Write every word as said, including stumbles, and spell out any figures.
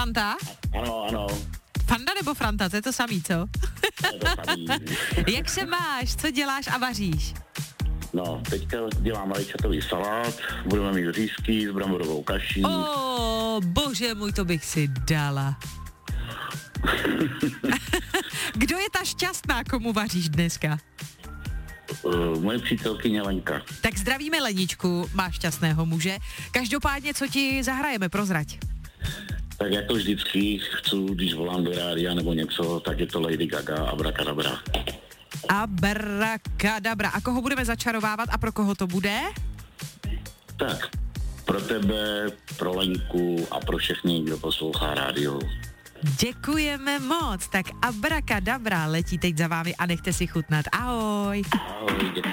Franta? Ano, ano. Fanda nebo Franta, to je to samý, co? To je to samý. Jak se máš, co děláš a vaříš? No, teďka dělám rajčatový salát, budeme mít řízky s bramborovou kaší. O, bože můj, to bych si dala. Kdo je ta šťastná, komu vaříš dneska? Uh, moje přítelkyně Lenka. Tak zdravíme Leničku, má šťastného muže. Každopádně, co ti zahrajeme, prozrať. Tak jako vždycky chci, když volám do rádia nebo něco, tak je to Lady Gaga, Abracadabra. Abracadabra. A koho budeme začarovávat a pro koho to bude? Tak, pro tebe, pro Lenku a pro všechny, kdo poslouchá rádio. Děkujeme moc. Tak Abracadabra letí teď za vámi a nechte si chutnat. Ahoj. Ahoj, děkuji.